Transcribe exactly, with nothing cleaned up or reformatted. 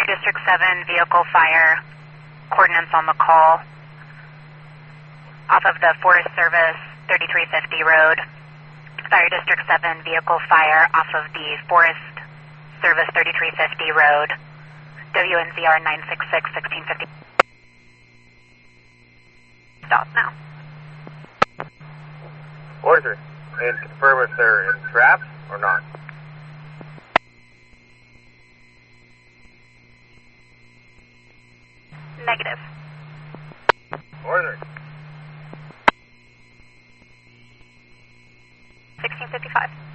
District seven, vehicle fire, coordinates on the call, off of the Forest Service thirty-three fifty road. Fire District seven, vehicle fire, off of the Forest Service thirty-three fifty road. W N Z R nine six six, sixteen fifty. Stop now. Order. And confirm if they're in traps or not. Negative. Order. sixteen fifty-five.